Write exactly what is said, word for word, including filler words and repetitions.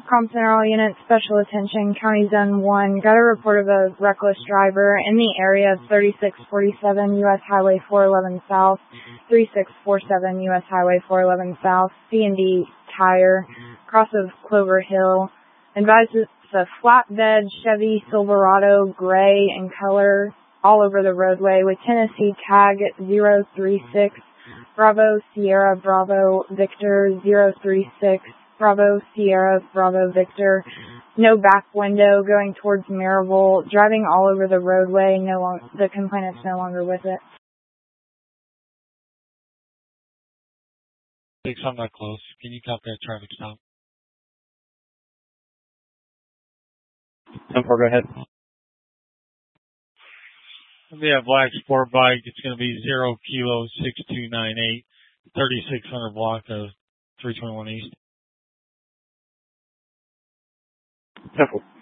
Comp Center, all units, special attention, County Zone one. Got a report of a reckless driver in the area of thirty-six forty-seven U S Highway four eleven South, thirty-six forty-seven U S Highway four eleven South, C and D Tire, cross of Clover Hill. Advises a flatbed Chevy Silverado, gray in color, all over the roadway with Tennessee tag zero three six, Bravo Sierra Bravo Victor zero three six, Bravo Sierra Bravo Victor. No back window, going towards Maryville, driving all over the roadway. No long, the complainant's no longer with it. Six, I'm not close. Can you copy that traffic stop? ten four, go ahead. We have black sport bike. It's going to be zero kilo six two nine eight, thirty-six hundred block of three twenty-one East. ten four.